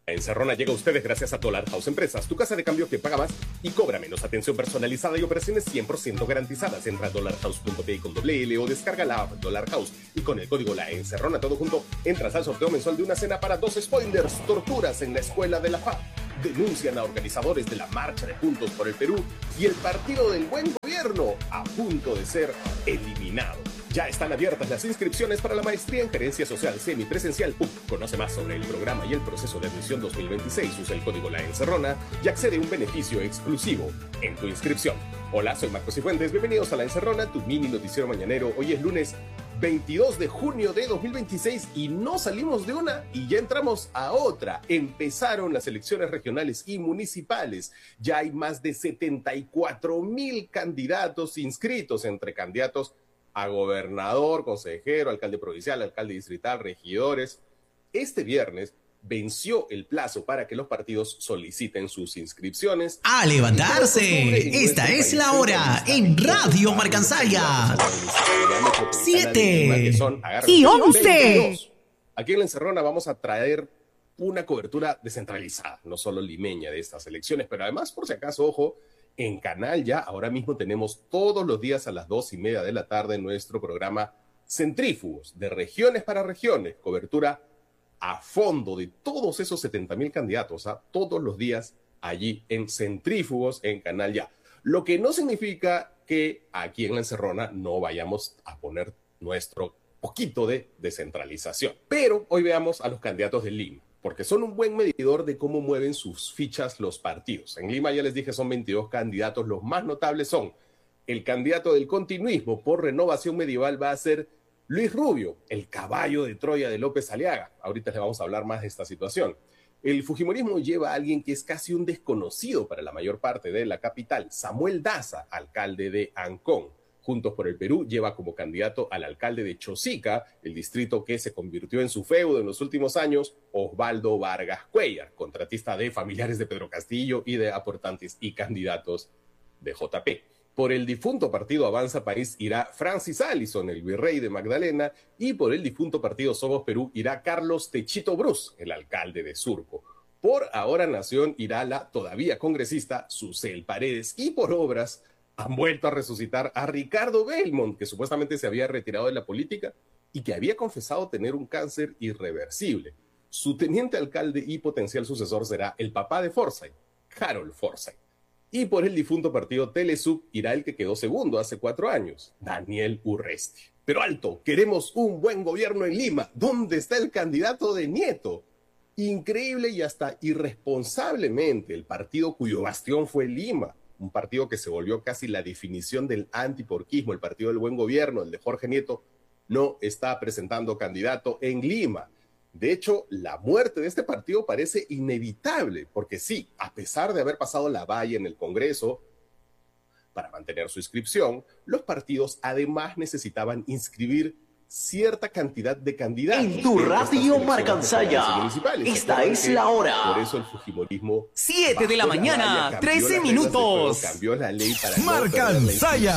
Encerrona llega a ustedes gracias a Dollar House Empresas, tu casa de cambio que paga más y cobra menos. Atención personalizada y operaciones 100% garantizadas. Entra a dollarhouse.pe con doble L o descarga la app Dollar House y con el código La Encerrona todo junto entras al sorteo mensual de una cena para 2 spoilers. Torturas en la escuela de la FA. Denuncian a organizadores de la Marcha de Juntos por el Perú y el Partido del Buen Gobierno a punto de ser eliminado. Ya están abiertas las inscripciones para la maestría en Gerencia Social Semipresencial PUC. Conoce más sobre el programa y el proceso de admisión 2026. Usa el código La Encerrona y accede a un beneficio exclusivo en tu inscripción. Hola, soy Marcos Cifuentes. Bienvenidos a La Encerrona, tu mini noticiero mañanero. Hoy es lunes 22 de junio de 2026 y no salimos de una y ya entramos a otra. Empezaron las elecciones regionales y municipales. Ya hay más de 74,000 candidatos inscritos, entre candidatos a gobernador, consejero, alcalde provincial, alcalde distrital, regidores. Este viernes venció el plazo para que los partidos soliciten sus inscripciones. ¡A levantarse! Esta es la hora en Radio Marcansaya. 7 y 11. Aquí en La Encerrona vamos a traer una cobertura descentralizada, no solo limeña, de estas elecciones, pero además, por si acaso, ojo, en Canal Ya, ahora mismo tenemos todos los días a las 2:30 de la tarde nuestro programa Centrífugos, de regiones para regiones, cobertura a fondo de todos esos 70,000 candidatos, todos los días allí en Centrífugos, en Canal Ya. Lo que no significa que aquí en La Encerrona no vayamos a poner nuestro poquito de descentralización. Pero hoy veamos a los candidatos de Lima, porque son un buen medidor de cómo mueven sus fichas los partidos. En Lima, ya les dije, son 22 candidatos. Los más notables son el candidato del continuismo por Renovación Medieval, va a ser Luis Rubio, el caballo de Troya de López Aliaga. Ahorita les vamos a hablar más de esta situación. El fujimorismo lleva a alguien que es casi un desconocido para la mayor parte de la capital, Samuel Daza, alcalde de Ancón. Juntos por el Perú lleva como candidato al alcalde de Chosica, el distrito que se convirtió en su feudo en los últimos años, Osvaldo Vargas Cuellar, contratista de familiares de Pedro Castillo y de aportantes y candidatos de JP. Por el difunto partido Avanza País irá Francis Allison, el virrey de Magdalena, y por el difunto partido Somos Perú irá Carlos Techito Brus, el alcalde de Surco. Por Ahora Nación irá la todavía congresista Susel Paredes, y por Obras han vuelto a resucitar a Ricardo Belmont, que supuestamente se había retirado de la política y que había confesado tener un cáncer irreversible. Su teniente alcalde y potencial sucesor será el papá de Forsyth, Harold Forsyth. Y por el difunto partido Telesub irá el que quedó segundo hace 4 años, Daniel Urresti. Pero alto, queremos un buen gobierno en Lima. ¿Dónde está el candidato de Nieto? Increíble y hasta irresponsablemente, el partido cuyo bastión fue Lima, un partido que se volvió casi la definición del antiporquismo, el partido del buen gobierno, el de Jorge Nieto, no está presentando candidato en Lima. De hecho, la muerte de este partido parece inevitable, porque sí, a pesar de haber pasado la valla en el Congreso para mantener su inscripción, los partidos además necesitaban inscribir cierta cantidad de candidatos. En tu Radio Marcansaya, esta es la hora. Por eso el fujimorismo 7 de la mañana, 13 minutos. Cambió la ley para Marcansaya,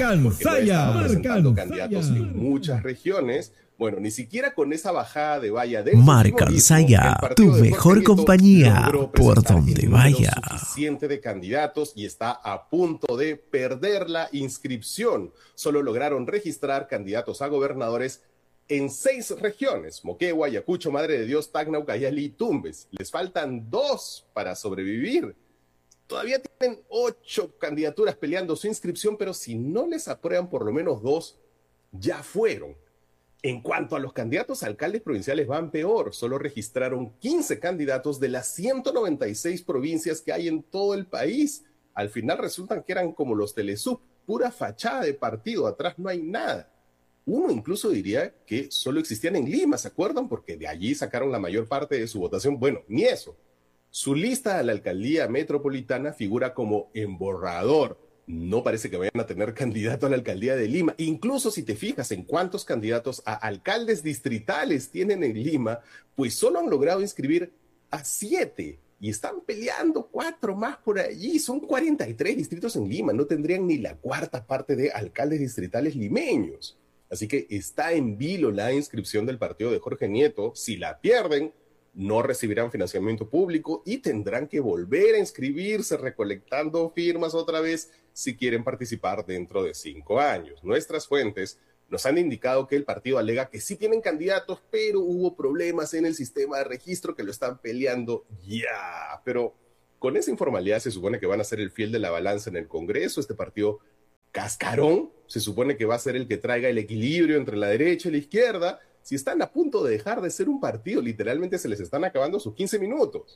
presentando candidatos en muchas regiones. Bueno, ni siquiera con esa bajada de valla del Marcansaya, tu mejor compañía por donde vaya. Suficiente de candidatos y está a punto de perder la inscripción. Solo lograron registrar candidatos a gobernadores en 6 regiones: Moquegua, Ayacucho, Madre de Dios, Tacna, Ucayali y Tumbes. Les faltan 2 para sobrevivir. Todavía tienen 8 candidaturas peleando su inscripción, pero si no les aprueban por lo menos 2, ya fueron. En cuanto a los candidatos a alcaldes provinciales, van peor. Solo registraron 15 candidatos de las 196 provincias que hay en todo el país. Al final resultan que eran como los Telesub, pura fachada de partido, atrás no hay nada. Uno incluso diría que solo existían en Lima, ¿se acuerdan? Porque de allí sacaron la mayor parte de su votación. Bueno, ni eso. Su lista a la alcaldía metropolitana figura como en borrador. No parece que vayan a tener candidato a la alcaldía de Lima. Incluso si te fijas en cuántos candidatos a alcaldes distritales tienen en Lima, pues solo han logrado inscribir a 7 y están peleando 4 más por allí. Son 43 distritos en Lima, no tendrían ni la cuarta parte de alcaldes distritales limeños. Así que está en vilo la inscripción del partido de Jorge Nieto. Si la pierden, no recibirán financiamiento público y tendrán que volver a inscribirse recolectando firmas otra vez si quieren participar dentro de 5 años. Nuestras fuentes nos han indicado que el partido alega que sí tienen candidatos, pero hubo problemas en el sistema de registro que lo están peleando ya. Pero con esa informalidad se supone que van a ser el fiel de la balanza en el Congreso. Este partido cascarón se supone que va a ser el que traiga el equilibrio entre la derecha y la izquierda. Si están a punto de dejar de ser un partido, literalmente se les están acabando sus 15 minutos.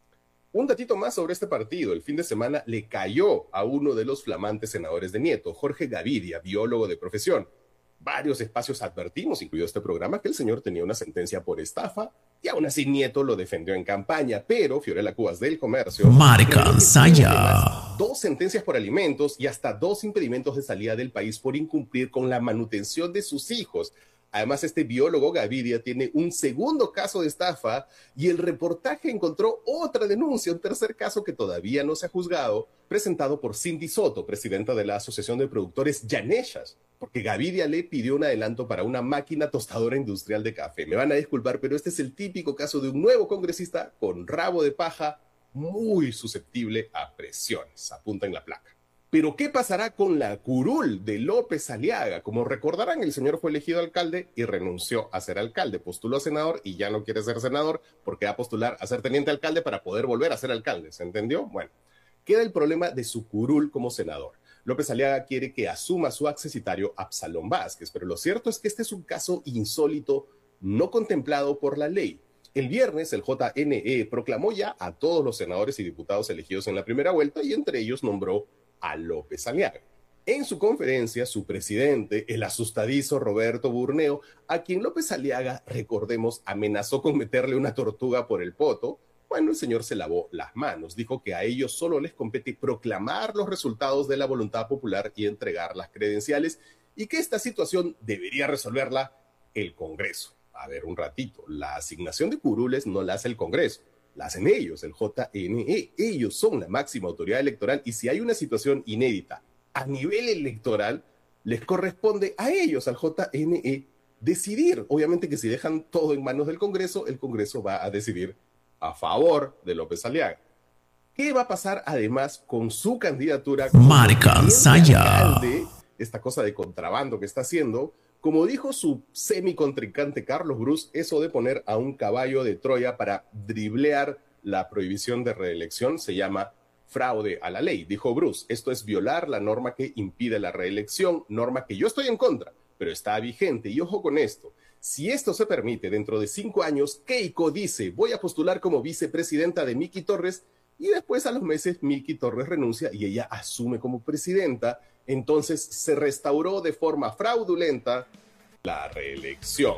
Un datito más sobre este partido. El fin de semana le cayó a uno de los flamantes senadores de Nieto, Jorge Gavidia, biólogo de profesión. Varios espacios advertimos, incluido este programa, que el señor tenía una sentencia por estafa y aún así Nieto lo defendió en campaña, pero Fiorella Cubas del Comercio Marca Saya. 2 sentencias por alimentos y hasta 2 impedimentos de salida del país por incumplir con la manutención de sus hijos. Además, este biólogo Gavidia tiene un segundo caso de estafa y el reportaje encontró otra denuncia, un tercer caso que todavía no se ha juzgado, presentado por Cindy Soto, presidenta de la Asociación de Productores Yaneshas, porque Gavidia le pidió un adelanto para una máquina tostadora industrial de café. Me van a disculpar, pero este es el típico caso de un nuevo congresista con rabo de paja muy susceptible a presiones. Apunta en la placa. Pero ¿qué pasará con la curul de López Aliaga? Como recordarán, el señor fue elegido alcalde y renunció a ser alcalde. Postuló a senador y ya no quiere ser senador porque va a postular a ser teniente alcalde para poder volver a ser alcalde. ¿Se entendió? Bueno, queda el problema de su curul como senador. López Aliaga quiere que asuma su accesitario Absalón Vázquez, pero lo cierto es que este es un caso insólito no contemplado por la ley. El viernes, el JNE proclamó ya a todos los senadores y diputados elegidos en la primera vuelta y entre ellos nombró a López Aliaga. En su conferencia, su presidente, el asustadizo Roberto Burneo, a quien López Aliaga, recordemos, amenazó con meterle una tortuga por el poto, bueno, el señor se lavó las manos, dijo que a ellos solo les compete proclamar los resultados de la voluntad popular y entregar las credenciales y que esta situación debería resolverla el Congreso. A ver, un ratito, la asignación de curules no la hace el Congreso, la hacen ellos, el JNE. Ellos son la máxima autoridad electoral y si hay una situación inédita a nivel electoral, les corresponde a ellos, al JNE, decidir. Obviamente que si dejan todo en manos del Congreso, el Congreso va a decidir a favor de López Aliaga. ¿Qué va a pasar además con su candidatura? Marca Saya. Esta cosa de contrabando que está haciendo. Como dijo su semi-contrincante Carlos Bruce, eso de poner a un caballo de Troya para driblear la prohibición de reelección se llama fraude a la ley. Dijo Bruce, esto es violar la norma que impide la reelección, norma que yo estoy en contra, pero está vigente. Y ojo con esto, si esto se permite dentro de 5 años, Keiko dice, voy a postular como vicepresidenta de Miki Torres, y después a los meses Miki Torres renuncia y ella asume como presidenta. Entonces se restauró de forma fraudulenta la reelección.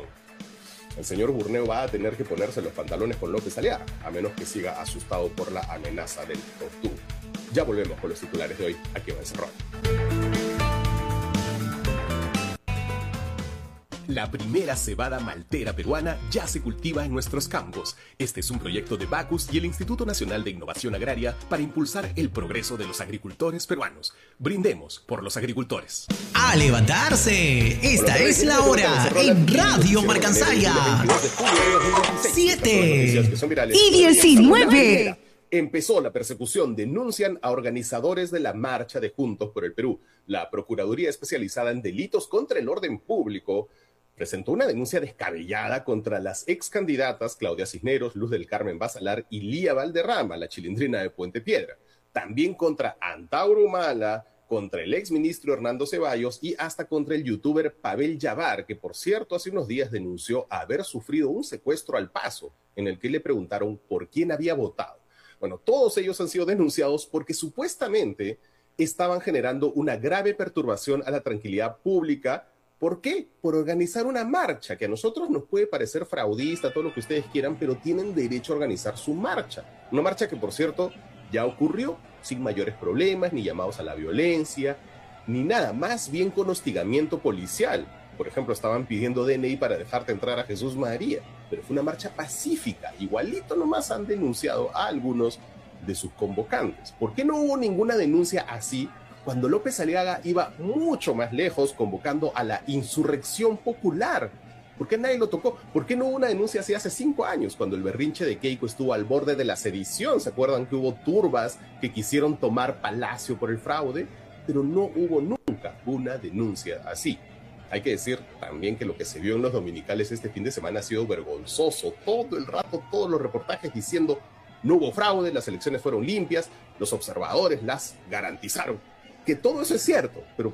El señor Burneo va a tener que ponerse los pantalones con López Aliaga, a menos que siga asustado por la amenaza del tortuga. Ya volvemos con los titulares de hoy aquí en Encerrón. La primera cebada maltera peruana ya se cultiva en nuestros campos. Este es un proyecto de Bacus y el Instituto Nacional de Innovación Agraria para impulsar el progreso de los agricultores peruanos. Brindemos por los agricultores. ¡A levantarse! Esta es la hora en Radio Marcansaya. 7 y 19. Empezó la persecución, denuncian a organizadores de la marcha de Juntos por el Perú. La Procuraduría Especializada en Delitos contra el Orden Público presentó una denuncia descabellada contra las ex candidatas Claudia Cisneros, Luz del Carmen Basalar y Lía Valderrama, la chilindrina de Puente Piedra. También contra Antauro Humala, contra el exministro Hernando Ceballos y hasta contra el youtuber Pavel Yavar, que por cierto hace unos días denunció haber sufrido un secuestro al paso, en el que le preguntaron por quién había votado. Bueno, todos ellos han sido denunciados porque supuestamente estaban generando una grave perturbación a la tranquilidad pública. ¿Por qué? Por organizar una marcha, que a nosotros nos puede parecer fraudista, todo lo que ustedes quieran, pero tienen derecho a organizar su marcha. Una marcha que, por cierto, ya ocurrió sin mayores problemas, ni llamados a la violencia, ni nada, más bien con hostigamiento policial. Por ejemplo, estaban pidiendo DNI para dejarte entrar a Jesús María, pero fue una marcha pacífica. Igualito nomás han denunciado a algunos de sus convocantes. ¿Por qué no hubo ninguna denuncia así cuando López Aliaga iba mucho más lejos convocando a la insurrección popular? ¿Por qué nadie lo tocó? ¿Por qué no hubo una denuncia así hace 5 años, cuando el berrinche de Keiko estuvo al borde de la sedición? ¿Se acuerdan que hubo turbas que quisieron tomar Palacio por el fraude? Pero no hubo nunca una denuncia así. Hay que decir también que lo que se vio en los dominicales este fin de semana ha sido vergonzoso. Todo el rato, todos los reportajes diciendo no hubo fraude, las elecciones fueron limpias, los observadores las garantizaron. Que todo eso es cierto, pero